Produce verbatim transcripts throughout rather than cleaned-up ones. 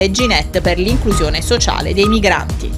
Ginette per l'inclusione sociale dei migranti.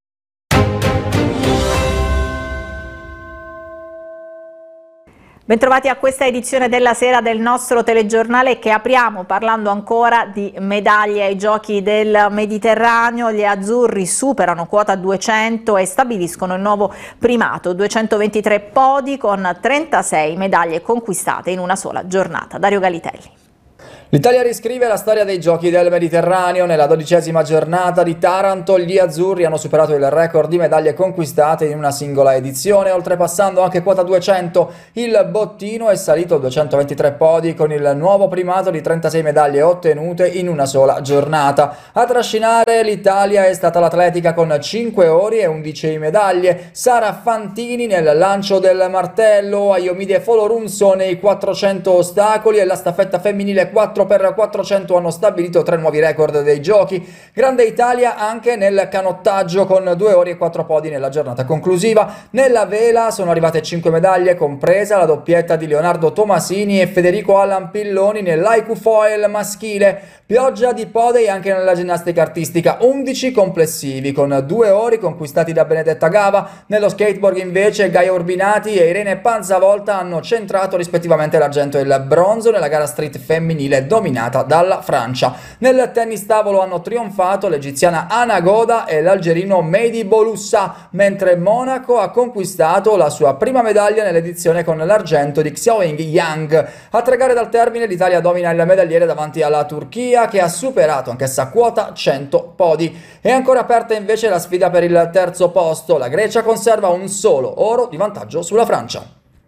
Bentrovati a questa edizione della sera del nostro telegiornale che apriamo parlando ancora di medaglie ai Giochi del Mediterraneo. Gli azzurri superano quota duecento e stabiliscono il nuovo primato, duecentoventitré podi con trentasei medaglie conquistate in una sola giornata. Dario Galitelli. L'Italia riscrive la storia dei Giochi del Mediterraneo. Nella dodicesima giornata di Taranto gli azzurri hanno superato il record di medaglie conquistate in una singola edizione, oltrepassando anche quota duecento. Il bottino è salito a duecentoventitré podi con il nuovo primato di trentasei medaglie ottenute in una sola giornata. A trascinare l'Italia è stata l'atletica con cinque ori e undici medaglie. Sara Fantini nel lancio del martello, Ayomide Folorunso nei quattrocento ostacoli e la staffetta femminile quattro per quattrocento hanno stabilito tre nuovi record dei Giochi. Grande Italia anche nel canottaggio con due ori e quattro podi nella giornata conclusiva. Nella vela sono arrivate cinque medaglie, compresa la doppietta di Leonardo Tomasini e Federico Allan Pilloni nell'haiku foil maschile. Pioggia di podi anche nella ginnastica artistica, undici complessivi con due ori conquistati da Benedetta Gava. Nello skateboard invece Gaia Urbinati e Irene Panzavolta hanno centrato rispettivamente l'argento e il bronzo nella gara street femminile dominata dalla Francia. Nel tennis tavolo hanno trionfato l'egiziana Ana Goda e l'algerino Mehdi Bouloussa, mentre Monaco ha conquistato la sua prima medaglia nell'edizione con l'argento di Xiaoying Yang. A tre gare dal termine l'Italia domina il medagliere davanti alla Turchia, che ha superato anch'essa quota cento podi. È ancora aperta invece la sfida per il terzo posto. La Grecia conserva un solo oro di vantaggio sulla Francia.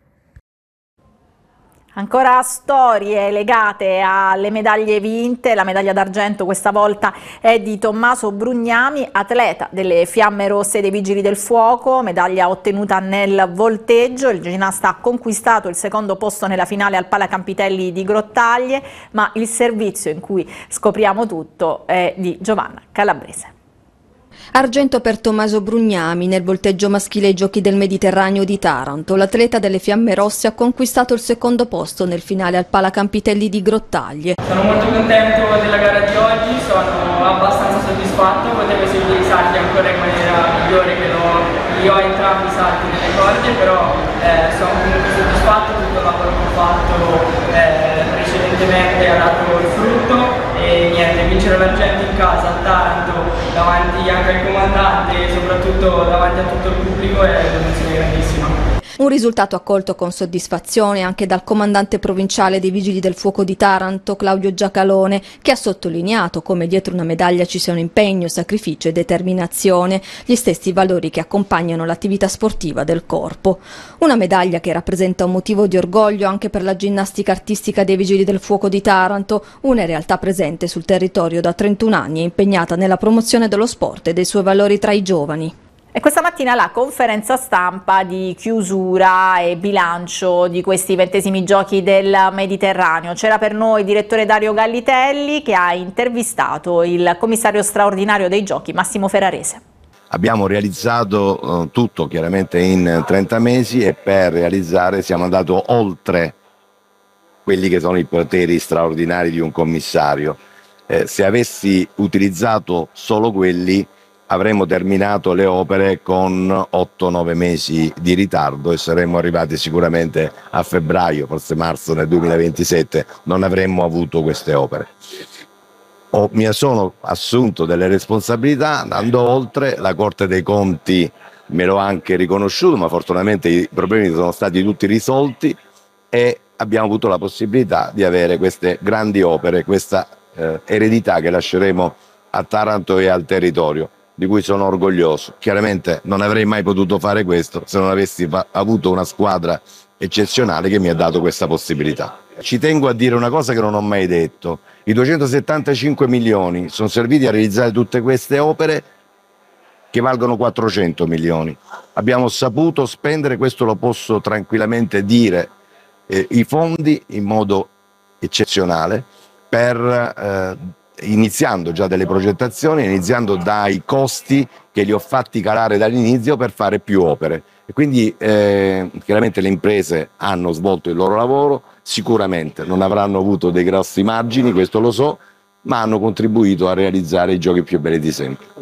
Ancora storie legate alle medaglie vinte. La medaglia d'argento questa volta è di Tommaso Brugnami, atleta delle Fiamme Rosse dei Vigili del Fuoco, medaglia ottenuta nel volteggio. Il ginnasta ha conquistato il secondo posto nella finale al Palacampitelli di Grottaglie, ma il servizio in cui scopriamo tutto è di Giovanna Calabrese. Argento per Tommaso Brugnami nel volteggio maschile ai Giochi del Mediterraneo di Taranto. L'atleta delle Fiamme Rosse ha conquistato il secondo posto nel finale al Palacampitelli di Grottaglie. Sono molto contento della gara di oggi, sono abbastanza soddisfatto, potevo eseguire i salti ancora in maniera migliore che lo, li ho entrambi i salti nelle corde, però eh, sono comunque soddisfatto, tutto il lavoro che ho fatto eh, precedentemente ha dato il frutto e niente, vincere l'argento in casa a Taranto davanti anche al comandante e soprattutto davanti a tutto il pubblico è un'emozione grandissima. Un risultato accolto con soddisfazione anche dal comandante provinciale dei Vigili del Fuoco di Taranto, Claudio Giacalone, che ha sottolineato come dietro una medaglia ci sia un impegno, sacrificio e determinazione, gli stessi valori che accompagnano l'attività sportiva del corpo. Una medaglia che rappresenta un motivo di orgoglio anche per la ginnastica artistica dei Vigili del Fuoco di Taranto, una realtà presente sul territorio da trentuno anni e impegnata nella promozione dello sport e dei suoi valori tra i giovani. E questa mattina la conferenza stampa di chiusura e bilancio di questi ventesimi Giochi del Mediterraneo. C'era per noi il direttore Dario Gallitelli che ha intervistato il commissario straordinario dei Giochi Massimo Ferrarese. Abbiamo realizzato uh, tutto chiaramente in trenta mesi e per realizzare siamo andati oltre quelli che sono i poteri straordinari di un commissario. Eh, se avessi utilizzato solo quelli avremmo terminato le opere con otto nove mesi di ritardo e saremmo arrivati sicuramente a febbraio, forse marzo nel duemilaventisette, non avremmo avuto queste opere. O, mi sono assunto delle responsabilità andando oltre, la Corte dei Conti me l'ho anche riconosciuto, ma fortunatamente i problemi sono stati tutti risolti e abbiamo avuto la possibilità di avere queste grandi opere, questa eh, eredità che lasceremo a Taranto e al territorio, di cui sono orgoglioso. Chiaramente non avrei mai potuto fare questo se non avessi avuto una squadra eccezionale che mi ha dato questa possibilità. Ci tengo a dire una cosa che non ho mai detto: i duecentosettantacinque milioni sono serviti a realizzare tutte queste opere che valgono quattrocento milioni. Abbiamo saputo spendere, questo lo posso tranquillamente dire, eh, i fondi in modo eccezionale per eh, iniziando già delle progettazioni, iniziando dai costi che li ho fatti calare dall'inizio per fare più opere. E quindi eh, chiaramente le imprese hanno svolto il loro lavoro, sicuramente non avranno avuto dei grossi margini, questo lo so, ma hanno contribuito a realizzare i giochi più belli di sempre.